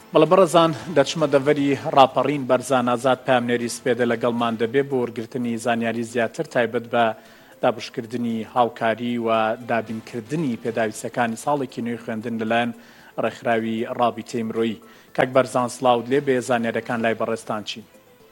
بەڵە بەڕێزان دەچمە دەڤەری ڕاپەڕین بەرزان ئازاد پامنێری سپێدە لەگەڵمان دەبێت بۆ وەرگرتنی زانیاری زیاتر تایبەت بە دابشکردنی هاوکاری و دابینکردنی پێداویستەکانی ساڵێکی نوێی خوێندن لەلایەن ڕێکخراوی ڕابطەی مرۆیی. کاک بەرزان سڵاو لێ بێ زانیاریەکان لای بەڕێستان چین؟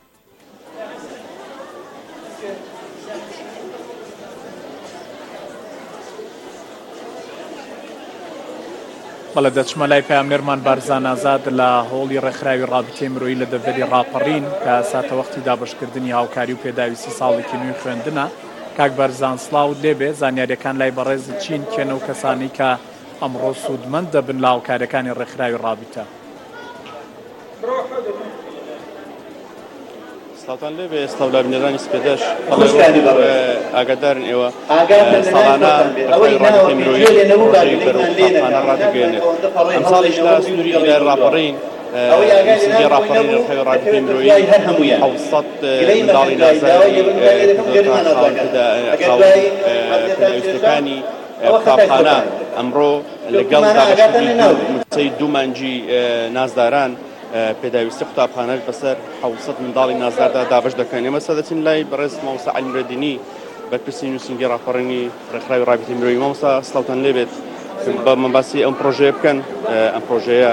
بەڵە دەچمە لای پامنێرمان بارزان ئازاد لە هۆڵی ڕێکخراوی ڕابطەی مرۆیی لە دەڤەری ڕاپەڕین کە ساتە وەختی دابشکردنی هاوکاری و پێداویستی ساڵێکی نوێی خوێندنە. کاک بەرزان سڵاو لێ بێ زانیاریەکان لای بەڕێز چین کێنە و کەسانی کە ئەمڕۆ سوودمەند دەبن لە هاوکاریەکانی ڕێکخراوی ڕابطە. سڵاتان لێ بێ ئێستا بینەرانی سپێدەش ئاگادارن ئێوە ساڵانە ڕێکخراوی ڕابطەی مرۆیی پرۆژەی بەرەوقوتابخانە ڕادەگەیەنێت. ئەم ساڵیش لە سنووری ئیدارە ڕاپەڕین نووسینگەی ڕاپەڕین ڕێکخراوی ڕابطەی مرۆیی 700 منداڵی نازاوی پێداویستەکانی قوتابخانە ئەمڕۆ لەگەڵ دابەشکردنی موچەی دوو مانگی نازداران پێداویستی قوتابخانە بەسەر 700 منداڵی نازداردا دابش دەکەن. ئێمە سەدەچین لای بەڕێز مامۆستا عەلی نورەدینی بەرپرسی نووسینگەی ڕاپەڕینی ڕێکخراوی ڕابطەی مرۆیی. مامۆستا سڵاوتان لێ بێت بە مەباسی ئەم پرۆژەیە بکەن. ئەم پرۆژەیە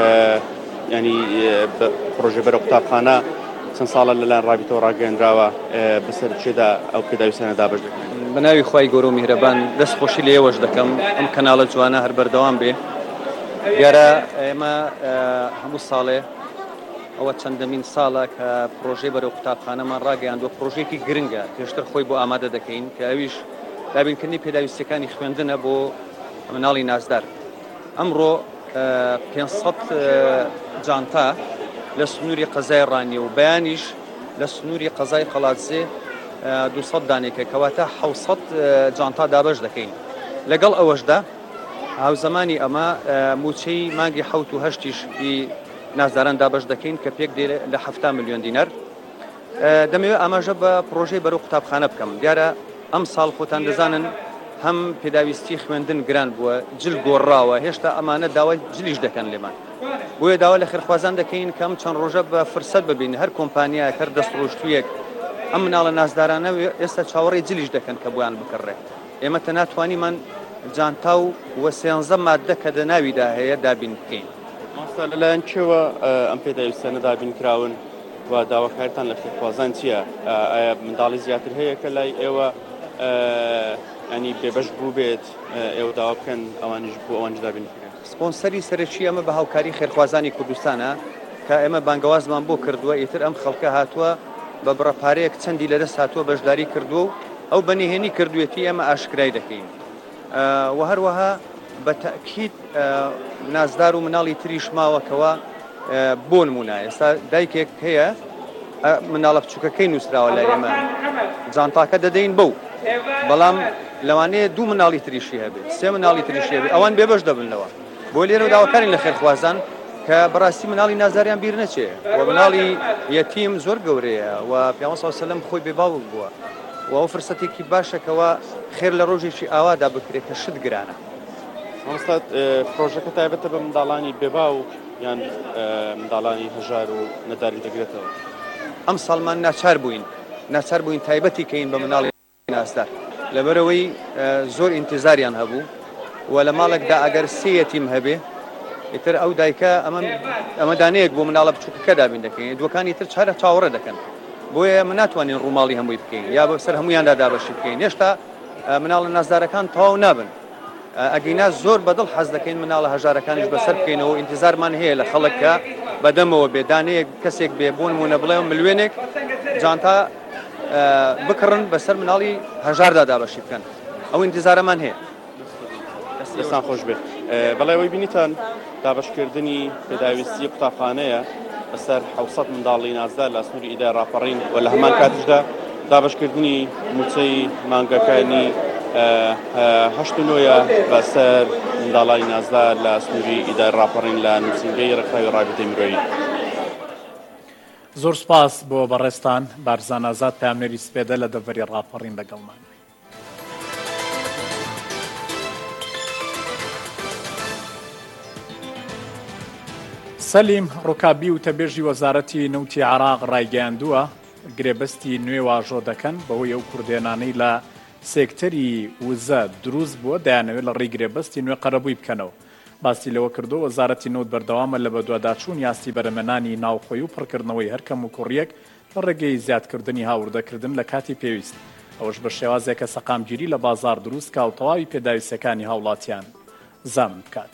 ینی پرۆژە بەرە قوتابخانە چەند ساڵە لەلایەن ڕابطەوە ڕاگەیەنراوە بەسەر چێدا ئەو پێداویستانە دابش دەکەن. بە ناوی خوای گەورە و میهرەبان دەستخۆشی لە ئێوەش دەکەم ئەم کەناڵە جوانە هەر بەردەوام بێ. دیارە ئێمە هەموو ساڵێ ئەوە چەندەمین ساڵە کە پرۆژەی بەرەو قوتابخانەمان ڕاگەیاندووە پرۆژێکی گرنگە پێشتر خۆی بۆ ئامادە دەکەین کە ئەویش دابینکردنی پێداویستەکانی خوێندنە بۆ مناڵی نازدار. ئەمڕۆ 500 جانتا لە سنووری قەزای ڕانی و بەیانیش لە سنووری قەزای قەڵاتزێ 200 دانێکە کەواتە 700 جانتا دابش دەکەین. لەگەڵ ئەوەشدا هاوزەمانی ئەمە موچەی مانگی 7 و 8 نازداران دابش دەکەین کە پێک دێ لە 7 ملیۆن دینار. دەمەوێت ئاماژە بە پرۆژەی بەرەو قوتابخانە بکەم. دیارە ئەم ساڵ خۆتان دەزانن هەم پێداویستی خوێندن گران بووە جل گۆڕاوە هێشتا ئەمانە داوای جلیش دەکەن لێمان. بۆیە داوا لە خێرخوازان دەکەین کەم چەند ڕۆژە بە فرسەت ببین هەر کۆمپانیایەک هەر دەستڕۆشتوویەک ئەم مناڵە نازدارانە ئێستا چاوەڕێی جلیش دەکەن کە بۆیان بکڕێت. ئێمە تەناتوانیمان جانتا و وەسێنزە ماددە کە دەناویدا هەیە دابین بکەین. مامۆستا لەلایەن کێوە ئەم پێداویستانە دابین کراون و داواکاریتان لە خێرخوازان چییە؟ ئایا منداڵی زیاتر هەیە کە لای ئێوە ینی بێبەش بوو بێت ئێوە داوا بکەن ئەوانیش بوو ئەوانش دابین بکەن؟ سپۆنسەری سەرەکی ئەمە بە هاوکاری خێرخوازانی کوردستانە کە ئێمە بانگەوازمان بۆ کردووە ئیتر ئەم خەڵکە هاتووە بە بڕەپارەیەک چەندی لەدەست هاتووە بەشداری کردووە و ئەو بەنهێنی کردوێتی ئێمە ئاشکرای دەکەین. و هەروەها بە تەکید نازدار و مناڵی تریش ماوەکەوە بۆ نمونە ئێستا دایکێک هەیە مناڵە بچووکەکەی نووسراوە لە ئێمە جانتاکە دەدەین بەو بەڵام لەوانەیە دوو مناڵی تریشی هەبێت سێ مناڵی تریشی هەبێت ئەوان بێبەش دەبنەوە. بۆ لێرە داواکارین لە خێرخوازان کە بەڕاستی مناڵی نازاریان بیر نەچێ و مناڵی یەتیم زۆر گەورەیە و پێغەمبەر صلی الله علیه و سلم خۆی بێباوک بووە و ئەو فرسەتێکی باشەکەوە خێر لە ڕۆژێکی ئاوادا بکرێت کە شت گرانە. مامۆستا پرۆژەکە تایبەتە بە منداڵانی بێباوک یان منداڵانی هەژار و نەداری دەگرێتەوە؟ ئەم ساڵمان ناچار بووین تایبەتی کەین بە مناڵی نازدار لەبەرەوەی زۆر ئینتیزاریان هەبوو و لە ماڵێکدا ئەگەر سێ یەتیم هەبێ ئیتر ئەو دایکە ئەمە دانەیەک بۆ مناڵە بچووکەکە دابین دەکەین دووەکانی تر چارە چاوەڕێ دەکەن. بۆیە من ناتوانین ڕووماڵی هەمووی بکەین یا بەسەر هەمویاندا دابەشی بکەین. هێشتا مناڵە نازدارەکان تەواو نابن. ئەگەینا زۆر بەدڵ حەز دەکەین مناڵە هەژارەکانیش بەسەر بکەینەوە ئینتیزارمان هەیە لە خەڵکە بەدەمەوە بێ دانەیەک کەسێک بێ بۆ نمونە بڵێم ملیۆنێک جانتا بکڕن بەسەر مناڵی هەژاردا دابەشی بکەن. ئەو ئینتیزارەمان هەیە. دەستان خۆش بێت. بەڵێ ئەوەی بینیتان دابشکردنی پێداویستی قوتابخانەیە بەسەر 700 منداڵی نازدار لە سنووری ئیدارە ڕاپەڕین و لە هەمان کاتیشدا دابشکردنی موچەی مانگەکانی 8 بەسەر منداڵانی نازدار لە سنووری ئیدارە ڕاپەڕین لە نووسینگەی ڕێکخراوی ڕابطەی مرۆیی. زۆر سپاس بۆ بەڕێستان بارزان ئازاد پامنێری سپێدە لە دەڤەری ڕاپەڕین لەگەڵمان. سەلیم ڕووکابی و تەبێژی وەزارەتی نەوتی عێراق ڕایگەیاندووە گرێبەستی نوێ واژۆ دەکەن بەهۆی ئەو کوردێنانەی لە سێکتەری وزە دروست بووە دەیانەوێت لە ڕێی گرێبەستی نوێ قەرەبووی بکەنەوە. باسی لەوە کردو وەزارەتی نەوت بەردەوامە لە بەدواداچوون یاستی بەرەمێنانی ناوخۆی و پڕکردنەوەی هەرکەم و کوڕیەک لە ڕێگەی زیادکردنی هاوردەکردن لە کاتی پێویست. ئەوەش بە شێوازێکە سەقامگیری لە بازار دروست کا و تەواوی پێداویستەکانی هاوڵاتیان زامن بکات.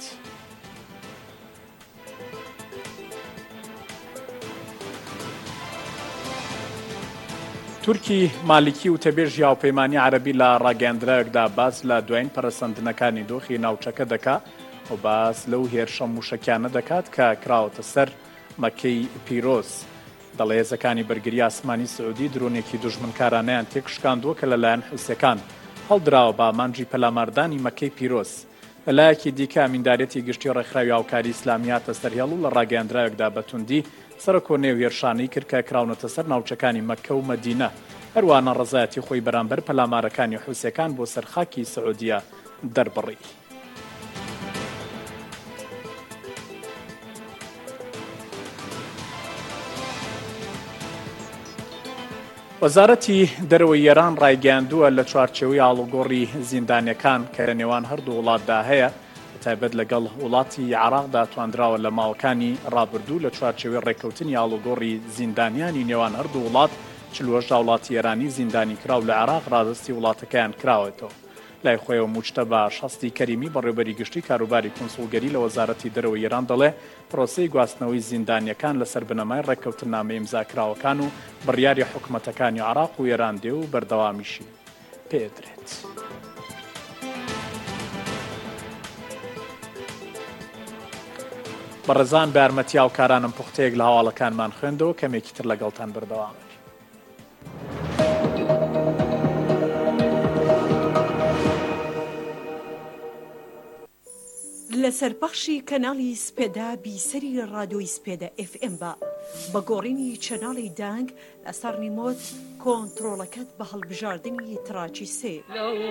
تورکی مالیکی و تەبێژی هاوپەیمانی عەرەبی لە ڕاگەیاندراوێکدا باس لە دوایین پەرەسەندنەکانی دۆخی ناوچەکە دەکات و باس لەو هێرشە موشەکیانە دەکات کە کراوەتە سەر مەکەی پیرۆز. دەڵێ هێزەکانی بەرگری ئاسمانی سعودی درۆنێکی دوژمنکارانەیان تێکشکاندووە کە لەلایەن حوسەکان هەڵدراوە بە ئامانجی پەلاماردانی مەکەی پیرۆز. لەلایەکی دیکە ئەمیندارەتی گشتی ڕێکخراوی هاوکاری ئیسلامیاتە سەرهێڵ و لە ڕاگەیاندراوێکدا بەتوندی سەرۆکۆنێ و هێرشانەی کرد کە کراونەتە سەر ناوچەکانی مەککە و مەدینە هەروانە ڕەزایەتی خۆی بەرامبەر پەلامارەکانی حوسەکان بۆ سەرخاکی سعودیە دەربڕی. وەزارەتی دەرەوەی ئێران ڕایگەیاندووە لە چوارچێوەی ئاڵوگۆڕی زیندانیەکان کە لە نێوان هەردوو وڵاتدا هەیە تایبەت لەگەڵ وڵاتی عێراقدا توانراوە لە ماوەکانی ڕابردوو لە چوارچێوەی ڕێککەوتنی ئاڵوگۆڕی زیندانیانی نێوان هەردوو وڵات 48 وڵاتی ئێرانی زیندانی کراو لە عێراق ڕادستی وڵاتەکەیان کراوێتەوە. لای خۆیەوە موجتەبە شەستی کەریمی بەڕێوەبەری گشتی کاروباری کۆنسوڵگەری لە وەزارەتی دەرەوەی ئێران دەڵێ پرۆسەی گواستنەوەی زیندانیەکان لەسەر بنەمای ڕێککەوتنامە ئیمزاکراوەکان و بڕیاری حکومەتەکانی عێراق و ئێران دێ و بەردەوامیشی پێدرێت. بەڕێزان بە یارمەتی هاوکارانم پوختەیەک لە هەواڵەکانمان خوێندەوە کەمێکی تر لەگەڵتان بەردەوامە. لە سەرپەخشی کەناڵی سپێدا بیسەری ڕادیۆی سپێدە FM بە بەگۆڕینی چەناڵی دانگ لەسەر ریمۆت کۆنتڕۆڵەکەت بە هەڵبژاردننی تراکی 3